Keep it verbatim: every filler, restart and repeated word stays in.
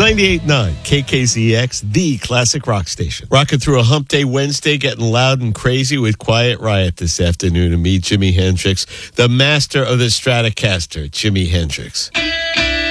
ninety-eight point nine K K Z X, the classic rock station. Rocking through a hump day Wednesday, getting loud and crazy with Quiet Riot this afternoon. And me, Jimi Hendrix, the master of the Stratocaster, Jimi Hendrix.